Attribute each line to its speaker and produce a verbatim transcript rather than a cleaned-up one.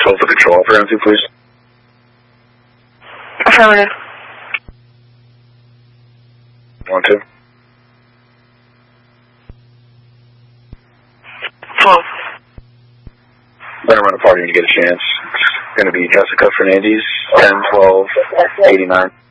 Speaker 1: twelve for control. For M two, please.
Speaker 2: Affirmative.
Speaker 1: One, two.
Speaker 2: twelve.
Speaker 1: Gonna run a party when you get a chance. It's gonna be Jessica Fernandez, ten twelve eighty-nine.